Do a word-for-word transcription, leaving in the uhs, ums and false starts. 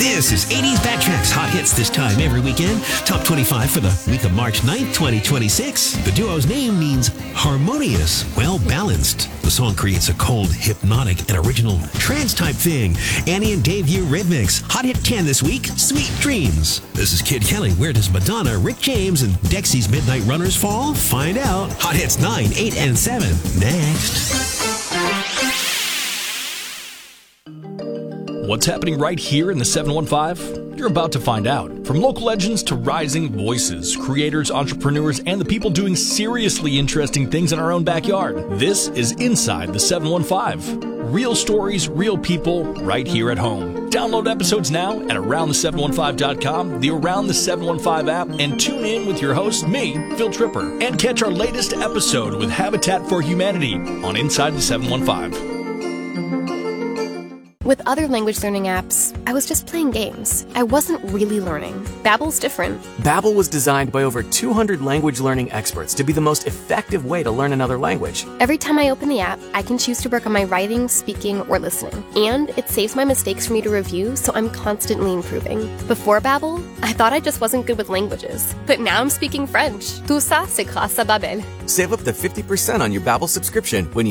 This is eighties Backtracks Hot Hits this time every weekend. Top twenty-five for the week of March ninth, twenty twenty-six. The duo's name means harmonious, well-balanced. The song creates a cold, hypnotic, and original trance-type thing. Annie and Dave Eurythmics. Hot Hit ten this week, Sweet Dreams. This is Kid Kelly. Where does Madonna, Rick James, and Dexy's Midnight Runners fall? Find out. Hot Hits nine, eight, and seven. Next. What's happening right here in the seven one five? You're about to find out. From local legends to rising voices, creators, entrepreneurs, and the people doing seriously interesting things in our own backyard. This is Inside the seven one five. Real stories, real people, right here at home. Download episodes now at around the seven one five dot com, the Around the seven one five app, and tune in with your host, me, Phil Tripper. And catch our latest episode with Habitat for Humanity on Inside the seven one five. With other language learning apps, I was just playing games. I wasn't really learning. Babbel's different. Babbel was designed by over two hundred language learning experts to be the most effective way to learn another language. Every time I open the app, I can choose to work on my writing, speaking, or listening. And it saves my mistakes for me to review, so I'm constantly improving. Before Babbel, I thought I just wasn't good with languages. But now I'm speaking French. Tout ça, c'est grâce à Babbel. Save up to fifty percent on your Babbel subscription when you